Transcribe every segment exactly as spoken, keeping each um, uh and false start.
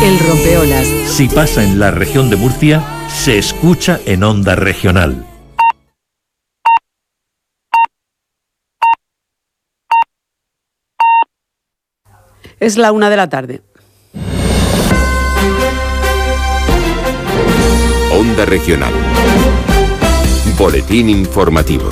El rompeolas. Si pasa en la región de Murcia, se escucha en Onda Regional. Es la una de la tarde. Onda Regional. Boletín informativo.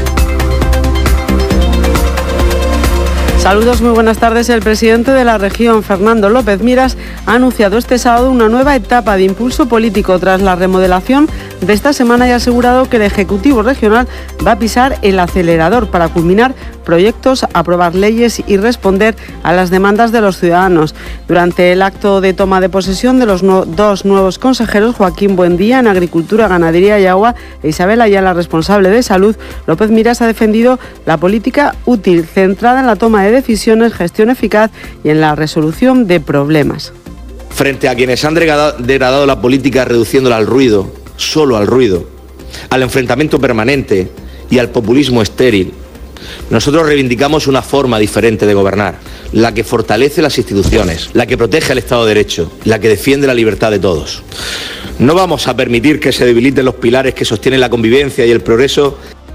Saludos, muy buenas tardes. El presidente de la región, Fernando López Miras, ha anunciado este sábado una nueva etapa de impulso político tras la remodelación de esta semana y ha asegurado que el Ejecutivo Regional va a pisar el acelerador para culminar proyectos, aprobar leyes y responder a las demandas de los ciudadanos. Durante el acto de toma de posesión de los no, dos nuevos consejeros, Joaquín Buendía en Agricultura, Ganadería y Agua e Isabel Ayala, responsable de Salud, López Miras ha defendido la política útil, centrada en la toma de decisiones, gestión eficaz y en la resolución de problemas. Frente a quienes han degradado la política reduciéndola al ruido, solo al ruido, al enfrentamiento permanente y al populismo estéril, nosotros reivindicamos una forma diferente de gobernar, la que fortalece las instituciones, la que protege el Estado de Derecho, la que defiende la libertad de todos. No vamos a permitir que se debiliten los pilares que sostienen la convivencia y el progreso.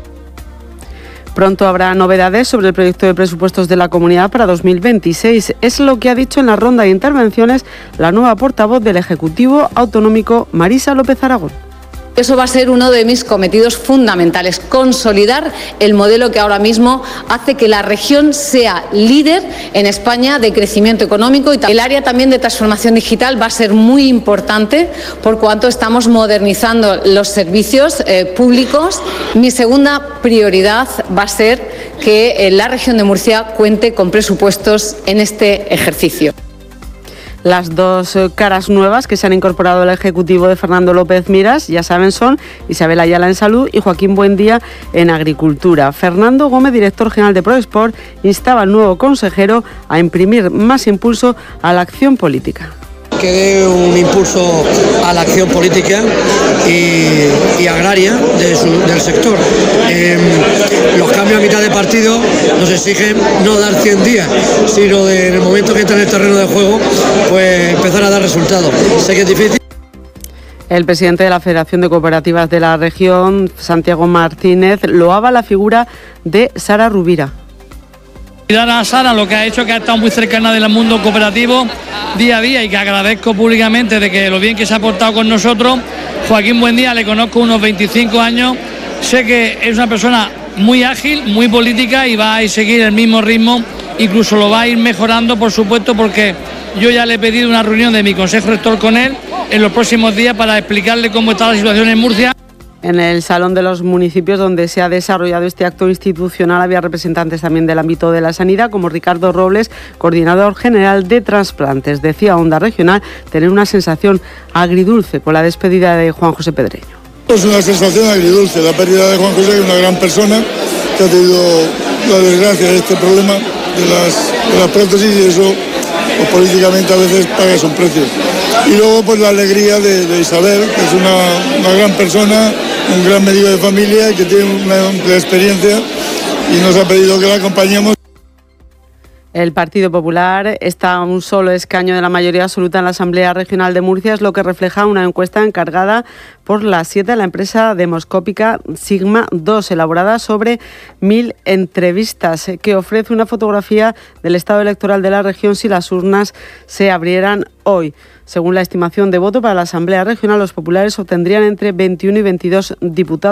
Pronto habrá novedades sobre el proyecto de presupuestos de la comunidad para dos mil veintiséis. Es lo que ha dicho en la ronda de intervenciones la nueva portavoz del Ejecutivo Autonómico, Marisa López Aragón. Eso va a ser uno de mis cometidos fundamentales, consolidar el modelo que ahora mismo hace que la región sea líder en España de crecimiento económico, y el área también de transformación digital va a ser muy importante por cuanto estamos modernizando los servicios eh, públicos. Mi segunda prioridad va a ser que eh, la región de Murcia cuente con presupuestos en este ejercicio. Las dos caras nuevas que se han incorporado al Ejecutivo de Fernando López Miras, ya saben, son Isabel Ayala en Salud y Joaquín Buendía en Agricultura. Fernando Gómez, director general de ProExport, instaba al nuevo consejero a imprimir más impulso a la acción política. Que dé un impulso a la acción política y, y agraria de su, del sector. Eh, los cambios a mitad de partido nos exigen no dar cien días, sino de, en el momento que entra en el terreno de juego, pues empezar a dar resultados. Sé que es difícil. El presidente de la Federación de Cooperativas de la región, Santiago Martínez, loaba la figura de Sara Rubira. A Sara lo que ha hecho, que ha estado muy cercana del mundo cooperativo día a día, y que agradezco públicamente de que lo bien que se ha portado con nosotros. Joaquín Buendía le conozco unos veinticinco años, sé que es una persona muy ágil, muy política y va a seguir el mismo ritmo, incluso lo va a ir mejorando, por supuesto, porque yo ya le he pedido una reunión de mi consejo rector con él en los próximos días para explicarle cómo está la situación en Murcia. En el Salón de los Municipios, donde se ha desarrollado este acto institucional, había representantes también del ámbito de la sanidad, como Ricardo Robles, coordinador general de trasplantes. Decía Onda Regional tener una sensación agridulce con la despedida de Juan José Pedreño. Es una sensación agridulce, la pérdida de Juan José, que es una gran persona, que ha tenido la desgracia de este problema de las, de las prótesis, y eso pues, políticamente a veces paga su precio. Y luego pues la alegría de, de Isabel, que es una, una gran persona, un gran médico de familia, que tiene una amplia experiencia y nos ha pedido que la acompañemos. El Partido Popular está a un solo escaño de la mayoría absoluta en la Asamblea Regional de Murcia, es lo que refleja una encuesta encargada por la SIETA, la empresa demoscópica Sigma dos, elaborada sobre mil entrevistas, que ofrece una fotografía del estado electoral de la región si las urnas se abrieran hoy. Según la estimación de voto para la Asamblea Regional, los populares obtendrían entre veintiuno y veintidós diputados.